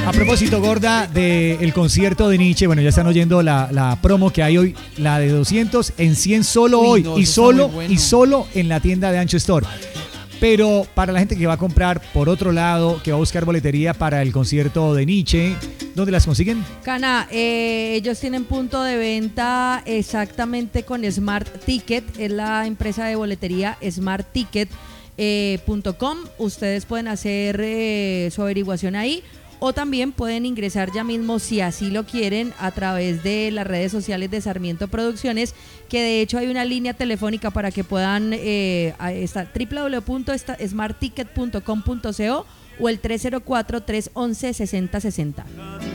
A propósito, Gorda, del concierto de Nietzsche, bueno, ya están oyendo la promo que hay hoy, la de 200 en 100 solo hoy, no, y solo, bueno. y solo en la tienda de Ancho Store. Pero para la gente que va a comprar por otro lado, que va a buscar boletería para el concierto de Nietzsche, ¿dónde las consiguen? Cana, ellos tienen punto de venta exactamente con Smart Ticket, es la empresa de boletería smartticket.com. Ustedes pueden hacer su averiguación ahí, o también pueden ingresar ya mismo, si así lo quieren, a través de las redes sociales de Sarmiento Producciones, que de hecho hay una línea telefónica para que puedan estar, www.smartticket.com.co o el 304-311-6060.